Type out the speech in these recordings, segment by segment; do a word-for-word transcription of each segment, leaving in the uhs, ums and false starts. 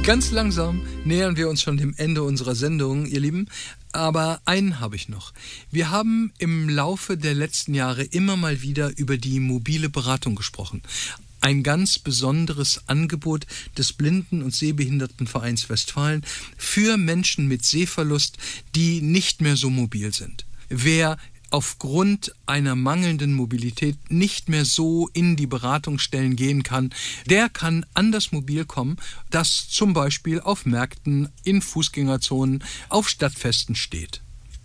Ganz langsam nähern wir uns schon dem Ende unserer Sendung, ihr Lieben. Aber einen habe ich noch. Wir haben im Laufe der letzten Jahre immer mal wieder über die mobile Beratung gesprochen. Ein ganz besonderes Angebot des Blinden- und Sehbehindertenvereins Westfalen für Menschen mit Sehverlust, die nicht mehr so mobil sind. Wer aufgrund einer mangelnden Mobilität nicht mehr so in die Beratungsstellen gehen kann, der kann anders mobil kommen, das zum Beispiel auf Märkten, in Fußgängerzonen, auf Stadtfesten steht.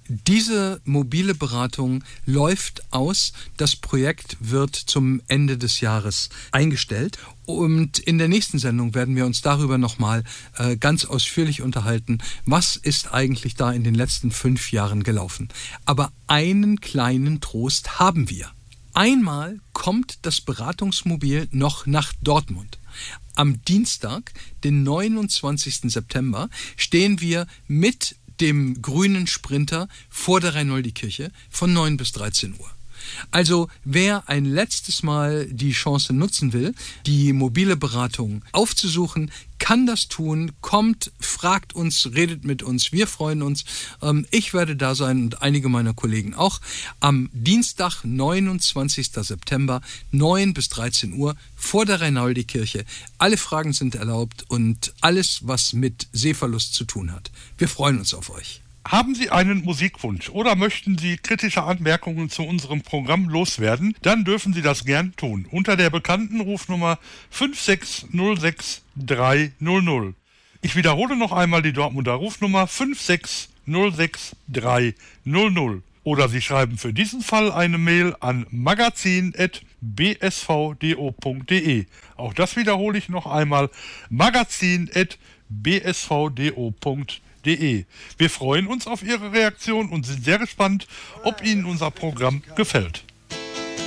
Diese mobile Beratung läuft aus. Das Projekt wird zum Ende des Jahres eingestellt. Und in der nächsten Sendung werden wir uns darüber nochmal äh, ganz ausführlich unterhalten, was ist eigentlich da in den letzten fünf Jahren gelaufen. Aber einen kleinen Trost haben wir. Einmal kommt das Beratungsmobil noch nach Dortmund. Am Dienstag, den neunundzwanzigsten September, stehen wir mit dem grünen Sprinter vor der Reinoldi-Kirche von neun bis dreizehn Uhr. Also wer ein letztes Mal die Chance nutzen will, die mobile Beratung aufzusuchen, kann das tun, kommt, fragt uns, redet mit uns, wir freuen uns. Ähm, ich werde da sein und einige meiner Kollegen auch. Am Dienstag, neunundzwanzigsten September, neun bis dreizehn Uhr vor der Reinoldi-Kirche. Alle Fragen sind erlaubt und alles, was mit Sehverlust zu tun hat. Wir freuen uns auf euch. Haben Sie einen Musikwunsch oder möchten Sie kritische Anmerkungen zu unserem Programm loswerden, dann dürfen Sie das gern tun. Unter der bekannten Rufnummer fünf sechs null sechs drei null null. Ich wiederhole noch einmal die Dortmunder Rufnummer fünf sechs null sechs drei null null. Oder Sie schreiben für diesen Fall eine Mail an magazin at b s v d o punkt d e. Auch das wiederhole ich noch einmal, magazin at b s v d o punkt d e. Wir freuen uns auf Ihre Reaktion und sind sehr gespannt, ob Ihnen unser Programm gefällt.